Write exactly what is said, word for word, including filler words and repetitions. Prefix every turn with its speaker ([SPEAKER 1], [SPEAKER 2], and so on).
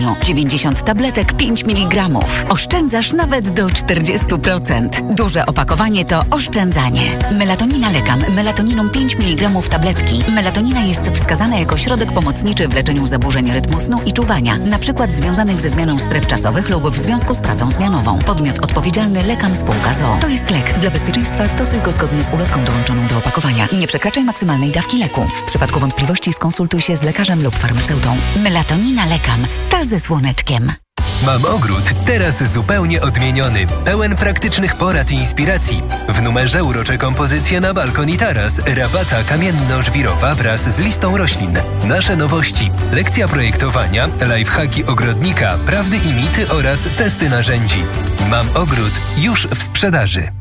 [SPEAKER 1] dziewięćdziesiąt tabletek pięć miligramów. Oszczędzasz nawet do czterdzieści procent. Duże opakowanie to oszczędzanie. Melatonina Lekam. Melatoniną pięć miligramów tabletki. Melatonina jest wskazana jako środek pomocniczy w leczeniu zaburzeń rytmu snu i czuwania, na przykład związanych ze zmianą stref czasowych lub w związku z pracą zmianową. Podmiot odpowiedzialny Lekam Spółka z o o. To jest lek. Dla bezpieczeństwa stosuj go zgodnie z ulotką dołączoną do opakowania. Nie przekraczaj maksymalnej dawki leku. W przypadku wątpliwości skonsultuj się z lekarzem lub farmaceutą. Melatonina Lekam. Ta ze słoneczkiem.
[SPEAKER 2] Mam ogród, teraz zupełnie odmieniony, pełen praktycznych porad i inspiracji. W numerze urocze kompozycje na balkon i taras, rabata kamienno-żwirowa wraz z listą roślin. Nasze nowości, lekcja projektowania, lifehacki ogrodnika, prawdy i mity oraz testy narzędzi. Mam ogród już w sprzedaży.